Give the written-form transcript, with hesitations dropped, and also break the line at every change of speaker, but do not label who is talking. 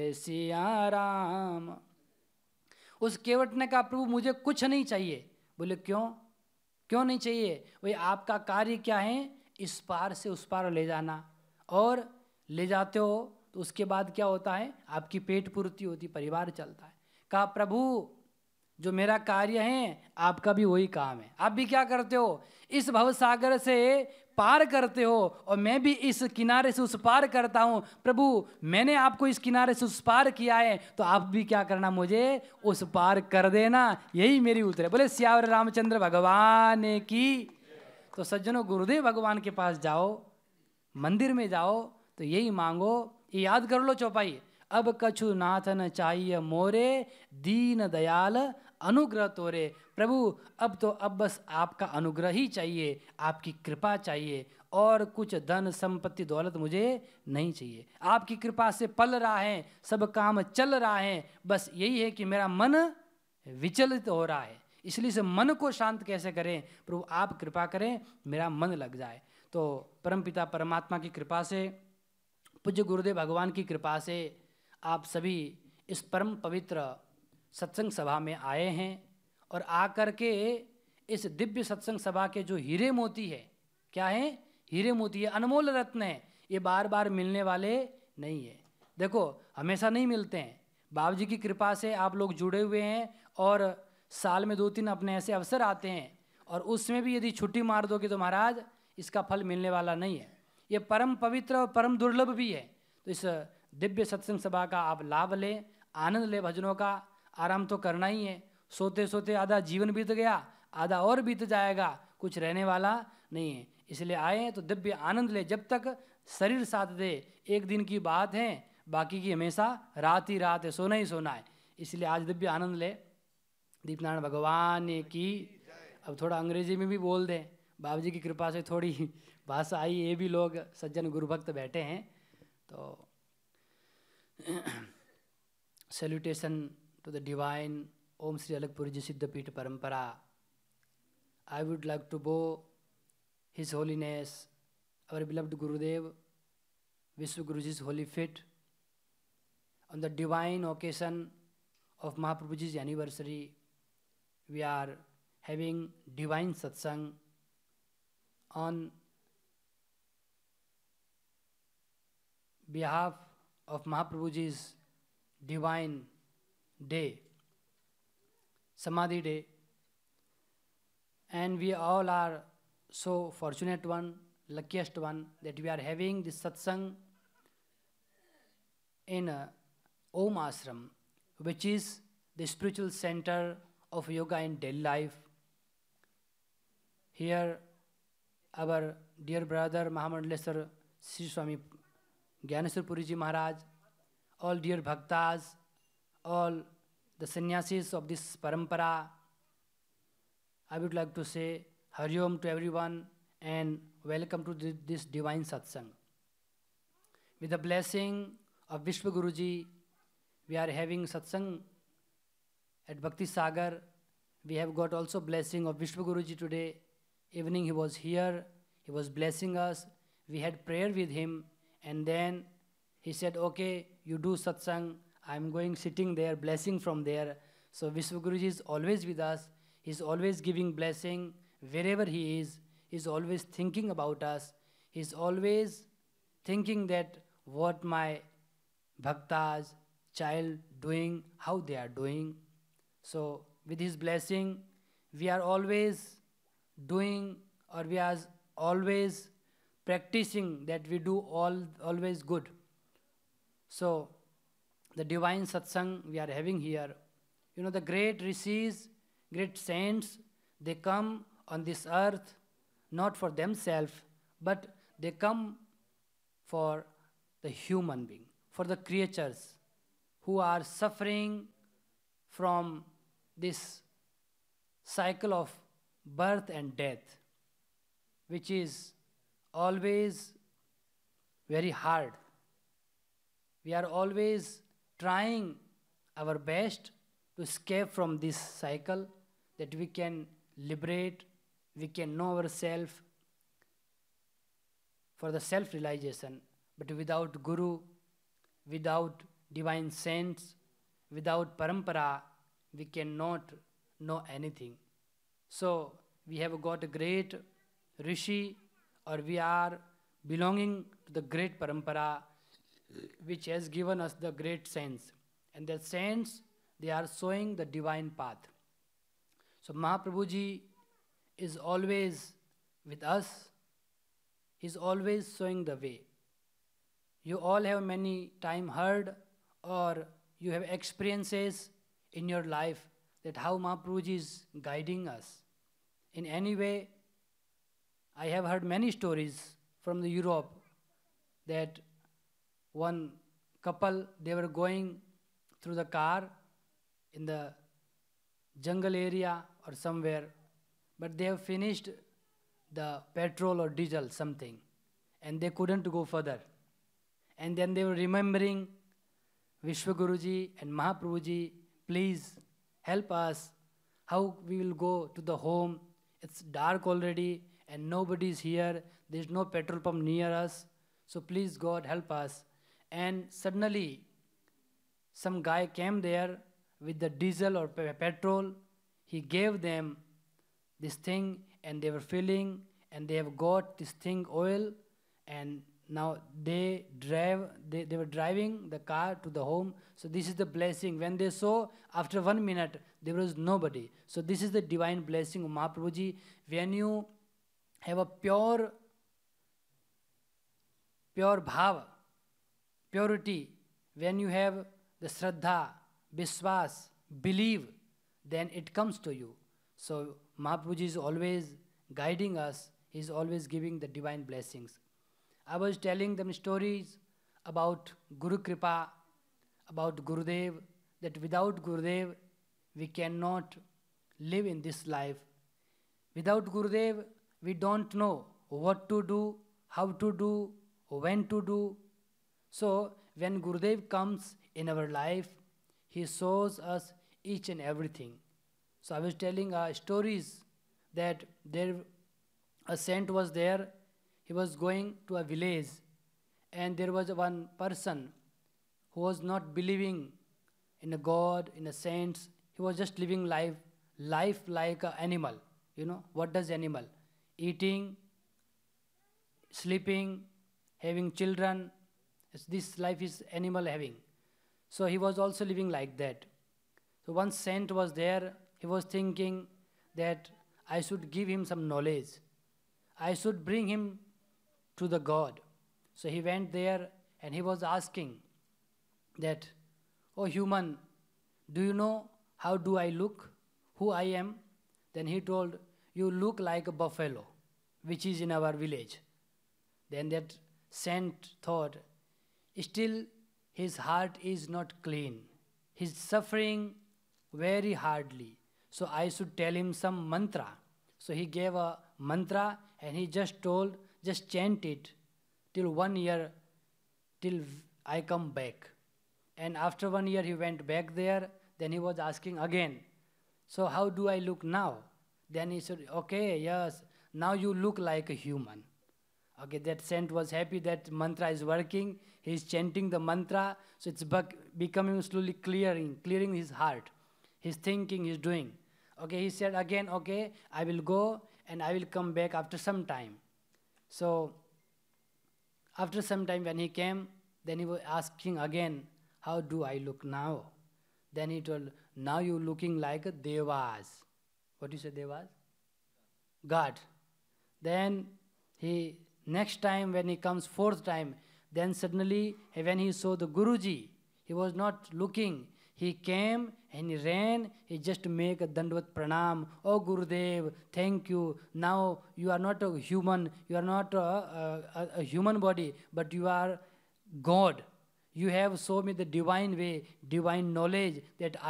सिया राम। उस केवट ने कहा प्रभु मुझे कुछ नहीं चाहिए। बोले क्यों, क्यों नहीं चाहिए? भाई आपका कार्य क्या है? इस पार से उस पार ले जाना, और ले जाते हो तो उसके बाद क्या होता है? आपकी पेट पूर्ति होती, परिवार चलता है। कहा प्रभु जो मेरा कार्य है आपका भी वही काम है, आप भी क्या करते हो? इस भव सागर से पार करते हो और मैं भी इस किनारे से उस पार करता हूँ। प्रभु मैंने आपको इस किनारे से उस पार किया है तो आप भी क्या करना, मुझे उस पार कर देना, यही मेरी उत्तर है। बोले सियावर रामचंद्र भगवान की। तो सज्जनों गुरुदेव भगवान के पास जाओ, मंदिर में जाओ तो यही मांगो, ये याद कर लो चौपाई। अब कछु नाथन चाहिए मोरे, दीन दयाल अनुग्रह तोरे। प्रभु अब बस आपका अनुग्रह ही चाहिए, आपकी कृपा चाहिए, और कुछ धन संपत्ति दौलत मुझे नहीं चाहिए। आपकी कृपा से पल रहा है, सब काम चल रहा है, बस यही है कि मेरा मन विचलित हो रहा है, इसलिए से मन को शांत कैसे करें? प्रभु आप कृपा करें, मेरा मन लग जाए। तो परमपिता परमात्मा की कृपा से, पूज्य गुरुदेव भगवान की कृपा से आप सभी इस परम पवित्र सत्संग सभा में आए हैं, और आकर के इस दिव्य सत्संग सभा के जो हीरे मोती है, क्या है? हीरे मोती है, अनमोल रत्न है, ये बार बार मिलने वाले नहीं है। देखो हमेशा नहीं मिलते हैं, बाबू जी की कृपा से आप लोग जुड़े हुए हैं, और साल में 2-3 अपने ऐसे अवसर आते हैं, और उसमें भी यदि छुट्टी मार दोगे तो महाराज इसका फल मिलने वाला नहीं है। ये परम पवित्र और परम दुर्लभ भी है। तो इस दिव्य सत्संग सभा का आप लाभ लें, आनंद लें। भजनों का आराम तो करना ही है, सोते सोते आधा जीवन बीत गया, आधा और बीत जाएगा, कुछ रहने वाला नहीं है। इसलिए आए तो दिव्य आनंद ले, जब तक शरीर साथ दे। एक दिन की बात है, बाकी की हमेशा रात ही रात है, सोना ही सोना है। इसलिए आज दिव्य आनंद ले। दीपनारायण भगवान की। अब थोड़ा अंग्रेजी में भी बोल दें, बाबू जी की कृपा से थोड़ी भाषा आई, ये भी लोग सज्जन गुरुभक्त बैठे हैं। तो सैल्यूटेशन टू द डिवाइन ओम श्री अलगपुरी जी सिद्धपीठ परंपरा। आई वुड लाइक टू बो his holiness our beloved Gurudev Vishwa Guruji's holy feet on the divine occasion of Mahaprabhuji's anniversary. We are having divine satsang on behalf of Mahaprabhuji's divine day, Samadhi day, and we all are so fortunate one, luckiest one, that we are having this satsang in Om Ashram, which is the spiritual center of yoga in daily life. Here our dear brother Mahamandaleshwar Sri Swami Gyaneshwar Puri Ji Maharaj, all dear bhaktas, all the sannyasis of this parampara, I would like to say Hari Om to everyone and welcome to this divine satsang. With the blessing of Vishwa Guruji, we are having satsang at Bhakti Sagar. We have got also blessing of Vishwa Guruji today. Evening he was here, he was blessing us. We had prayer with him, and then he said, okay, you do satsang. I am going sitting there, blessing from there. So Vishwa Guruji is always with us. He is always giving blessing wherever he is. He is always thinking about us. He is always thinking that what my bhaktas, child doing, how they are doing. So with his blessing, we are always doing, or we are always practicing that we do always good. So the divine satsang we are having here, you know, the great rishis, great saints, they come on this earth not for themselves, but they come for the human being, for the creatures who are suffering from this cycle of birth and death, which is always very hard. We are always trying our best to escape from this cycle, that we can liberate, we can know ourselves for the self-realization. But without Guru, without divine saints. Without parampara, we cannot know anything. So we have got a great rishi, or we are belonging to the great parampara which has given us the great saints. And the saints, they are showing the divine path. So Mahaprabhuji is always with us. He's always showing the way. You all have many time heard, or you have experiences in your life that how Mahaprabhuji is guiding us. In any way, I have heard many stories from the Europe that one couple, they were going through the car in the jungle area or somewhere, but they have finished the petrol or diesel something, and they couldn't go further. And then they were remembering Vishwaguruji and Mahaprabhuji, please help us, how we will go to the home. It's dark already and nobody is here. There's no petrol pump near us. So please God help us. And suddenly some guy came there with the diesel or petrol. He gave them this thing and they were filling and they have got this thing oil, and now they were driving the car to the home. So this is the blessing. When they saw, after 1 minute, there was nobody. So this is the divine blessing of Mahaprabhuji. When you have a pure bhava, purity, when you have the shraddha, viswas, believe, then it comes to you. So Mahaprabhuji is always guiding us. He is always giving the divine blessings. I was telling them stories about Guru Kripa, about Gurudev, that without Gurudev, we cannot live in this life. Without Gurudev, we don't know what to do, how to do, when to do. So when Gurudev comes in our life, he shows us each and everything. So I was telling stories that a saint was there. He was going to a village, and there was one person who was not believing in a God, in a saints. He was just living life like an animal. You know, what does animal? Eating, sleeping, having children. This life is animal having. So he was also living like that. So one saint was there. He was thinking that I should give him some knowledge. I should bring him to the God. So he went there and he was asking that, oh human, do you know how do I look, who I am? Then he told, you look like a buffalo, which is in our village. Then that saint thought, still his heart is not clean. He's suffering very hardly. So I should tell him some mantra. So he gave a mantra and he just told, just chant it till 1 year, till I come back. And after 1 year he went back there. Then he was asking again, so how do I look now? Then he said, okay, yes, now you look like a human. Okay, that saint was happy that mantra is working. He's chanting the mantra, so it's becoming slowly clearing his heart. He's thinking, he's doing. Okay, he said again, okay, I will go and I will come back after some time. So after some time when he came, then he was asking again, how do I look now? Then he told, now you're looking like a devas. What do you say, devas? God. Then next time when he comes fourth time, then suddenly when he saw the Guruji, he was not looking. He came and he ran. He just make a Dandvat Pranam. Oh Gurudev, thank you. Now you are not a human. You are not a human body, but you are God. You have shown me the divine way, divine knowledge that